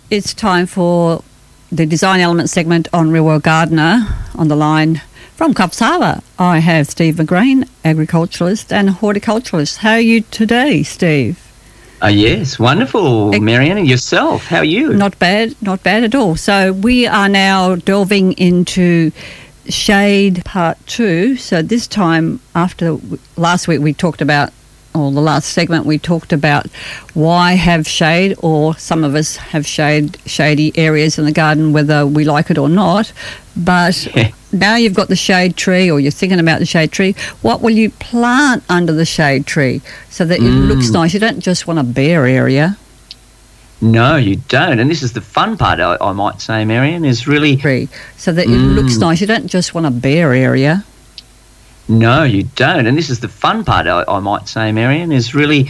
It's time for the Design Element segment on Real World Gardener. On the line from Coffs Harbour, I have Steve McGreen, agriculturalist and horticulturalist. How are you today, Steve? Yes, wonderful, Marianne. Yourself, how are you? Not bad at all. So we are now delving into shade part 2. So this time, after last week we talked about, or the last segment we talked about why have shade, or some of us have shady areas in the garden whether we like it or not. But now you've got the shade tree, or you're thinking about the shade tree. What will you plant under the shade tree so that it looks nice? You don't just want a bare area. No, you don't. And this is the fun part, I might say, Marianne, is really... So that it looks nice. You don't just want a bare area. No, you don't. And this is the fun part, I might say, Marianne, is really